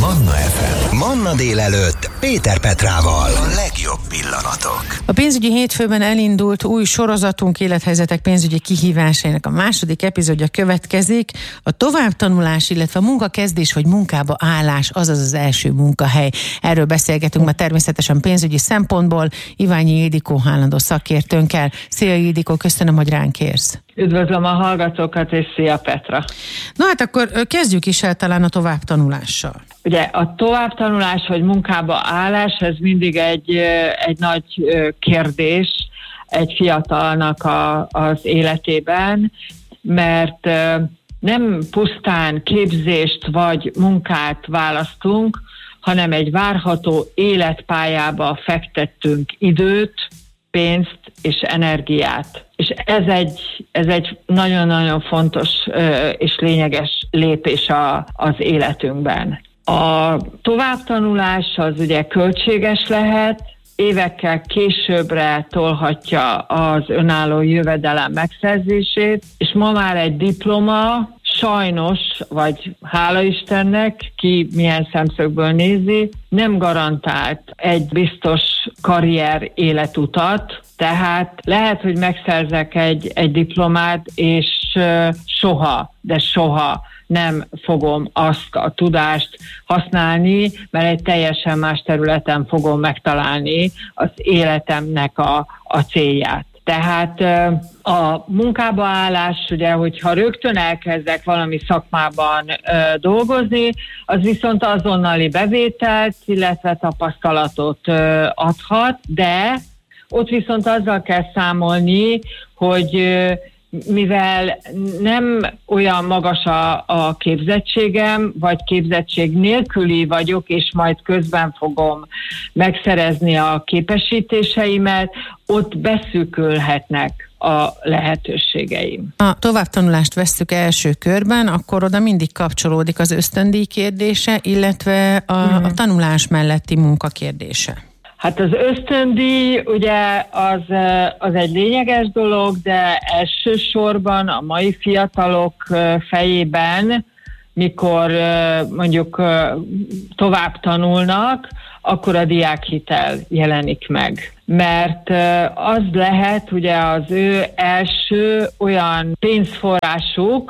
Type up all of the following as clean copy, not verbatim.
Manna FM. Manna délelőtt Péter Petrával. A legjobb pillanatok. A pénzügyi hétfőben elindult új sorozatunk, élethelyzetek pénzügyi kihívásainak a második epizódja következik. A továbbtanulás, illetve a munkakezdés vagy munkába állás, azaz az első munkahely. Erről beszélgetünk ma természetesen pénzügyi szempontból Iványi Ildikó állandó szakértőnkkel. Szia Ildikó, köszönöm, hogy ránk érsz. Üdvözlöm a hallgatókat, és szia Petra! Na hát akkor kezdjük is el talán a továbbtanulással. Ugye a továbbtanulás vagy munkába állás, ez mindig egy nagy kérdés egy fiatalnak az életében, mert nem pusztán képzést vagy munkát választunk, hanem egy várható életpályába fektettünk időt, pénzt és energiát. És ez egy nagyon-nagyon fontos és lényeges lépés az életünkben. A továbbtanulás az ugye költséges lehet, évekkel későbbre tolhatja az önálló jövedelem megszerzését, és ma már egy diploma sajnos, vagy hála Istennek, ki milyen szemszögből nézi, nem garantált egy biztos karrier életutat, tehát lehet, hogy megszerzek egy diplomát, és soha nem fogom azt a tudást használni, mert egy teljesen más területen fogom megtalálni az életemnek a célját. Tehát a munkába állás, ugye, hogyha rögtön elkezdek valami szakmában dolgozni, az viszont azonnali bevételt, illetve tapasztalatot adhat, de ott viszont azzal kell számolni, hogy mivel nem olyan magas a képzettségem, vagy képzettség nélküli vagyok, és majd közben fogom megszerezni a képesítéseimet, ott beszűkülhetnek a lehetőségeim. A továbbtanulást vesszük első körben, akkor oda mindig kapcsolódik az ösztöndíj kérdése, illetve a tanulás melletti munka kérdése. Hát az ösztöndíj ugye az egy lényeges dolog, de elsősorban a mai fiatalok fejében, mikor mondjuk tovább tanulnak, akkor a diákhitel jelenik meg. Mert az lehet ugye az ő első olyan pénzforrásuk,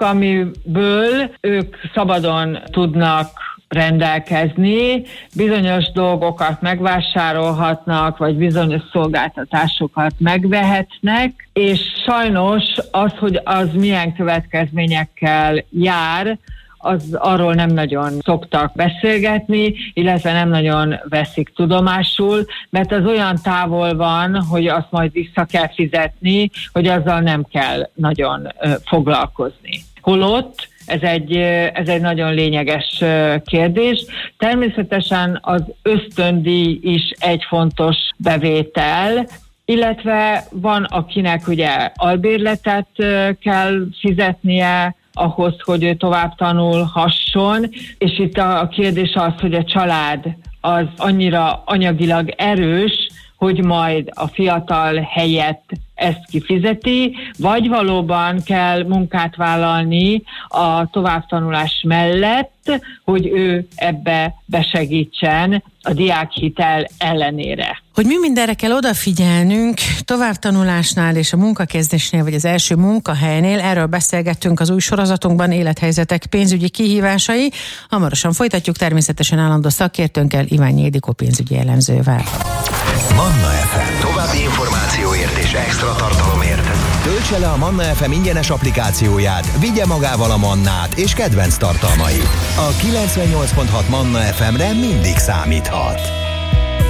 amiből ők szabadon tudnak rendelkezni, bizonyos dolgokat megvásárolhatnak, vagy bizonyos szolgáltatásokat megvehetnek, és sajnos az, hogy az milyen következményekkel jár, arról nem nagyon szoktak beszélgetni, illetve nem nagyon veszik tudomásul, mert az olyan távol van, hogy azt majd vissza kell fizetni, hogy azzal nem kell nagyon foglalkozni. Holott ez egy nagyon lényeges kérdés. Természetesen az ösztöndíj is egy fontos bevétel, illetve van, akinek ugye albérletet kell fizetnie ahhoz, hogy ő tovább tanulhasson, és itt a kérdés az, hogy a család az annyira anyagilag erős, hogy majd a fiatal helyett ezt kifizeti, vagy valóban kell munkát vállalni a továbbtanulás mellett, hogy ő ebbe besegítsen a diákhitel ellenére. Hogy mi mindenre kell odafigyelnünk továbbtanulásnál és a munkakezdésnél, vagy az első munkahelynél, erről beszélgettünk az új sorozatunkban, élethelyzetek pénzügyi kihívásai. Hamarosan folytatjuk, természetesen állandó szakértőnkkel, Iványi Ildikó pénzügyi elemzővel. Manna FM. További információért és extra tartalomért töltse le a Manna FM ingyenes applikációját, vigye magával a Mannát és kedvenc tartalmait. A 98.6 Manna FM-re mindig számíthat.